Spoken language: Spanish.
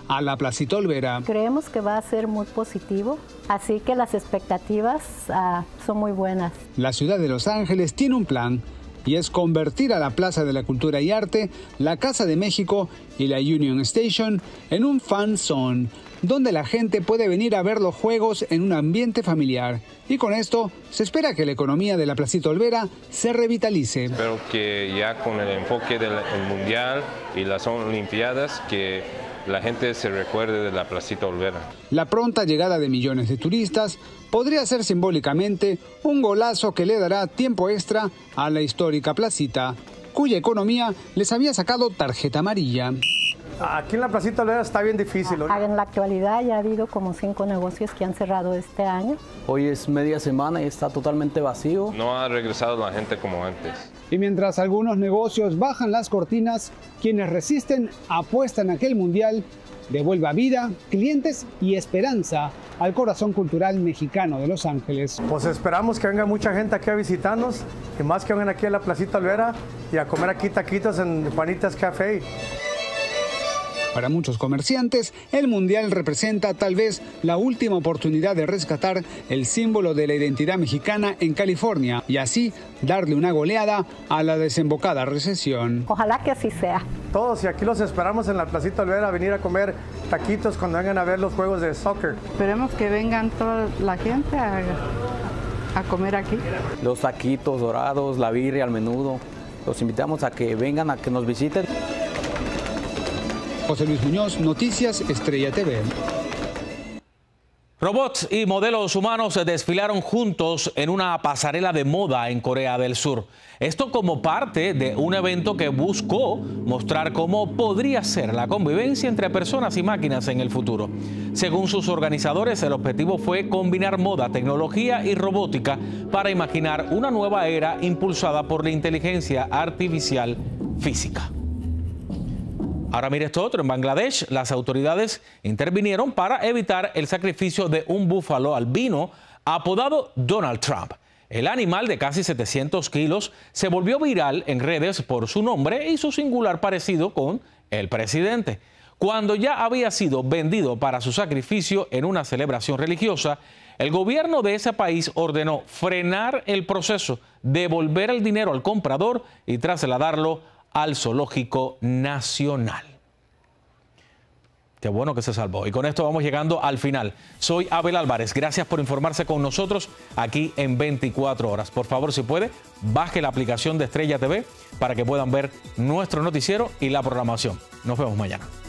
a la Placita Olvera. Creemos que va a ser muy positivo, así que las expectativas son muy buenas. La ciudad de Los Ángeles tiene un plan y es convertir a la Plaza de la Cultura y Arte, la Casa de México y la Union Station en un fan zone, donde la gente puede venir a ver los juegos en un ambiente familiar. Y con esto se espera que la economía de la Placita Olvera se revitalice. Espero que ya con el enfoque del Mundial y las Olimpiadas, que la gente se recuerde de la Placita Olvera. La pronta llegada de millones de turistas podría ser simbólicamente un golazo que le dará tiempo extra a la histórica placita, cuya economía les había sacado tarjeta amarilla. Aquí en la Placita Olvera está bien difícil. En la actualidad ya ha habido como 5 negocios que han cerrado este año. Hoy es media semana y está totalmente vacío. No ha regresado la gente como antes. Y mientras algunos negocios bajan las cortinas, quienes resisten apuestan a que el Mundial devuelva vida, clientes y esperanza al corazón cultural mexicano de Los Ángeles. Pues esperamos que venga mucha gente aquí a visitarnos y más que vengan aquí a la Placita Olvera y a comer aquí taquitos en Juanitas Café. Para muchos comerciantes, el Mundial representa tal vez la última oportunidad de rescatar el símbolo de la identidad mexicana en California y así darle una goleada a la desembocada recesión. Ojalá que así sea. Todos y aquí los esperamos en la Placita Olvera a venir a comer taquitos cuando vengan a ver los juegos de soccer. Esperemos que vengan toda la gente a comer aquí. Los taquitos dorados, la birria, el menudo. Los invitamos a que vengan, a que nos visiten. José Luis Muñoz, Noticias Estrella TV. Robots y modelos humanos desfilaron juntos en una pasarela de moda en Corea del Sur. Esto como parte de un evento que buscó mostrar cómo podría ser la convivencia entre personas y máquinas en el futuro. Según sus organizadores, el objetivo fue combinar moda, tecnología y robótica para imaginar una nueva era impulsada por la inteligencia artificial física. Ahora mire esto otro, en Bangladesh las autoridades intervinieron para evitar el sacrificio de un búfalo albino apodado Donald Trump. El animal de casi 700 kilos se volvió viral en redes por su nombre y su singular parecido con el presidente. Cuando ya había sido vendido para su sacrificio en una celebración religiosa, el gobierno de ese país ordenó frenar el proceso, devolver el dinero al comprador y trasladarlo al Zoológico Nacional. Qué bueno que se salvó. Y con esto vamos llegando al final. Soy Abel Álvarez. Gracias por informarse con nosotros aquí en 24 horas. Por favor, si puede, baje la aplicación de Estrella TV para que puedan ver nuestro noticiero y la programación. Nos vemos mañana.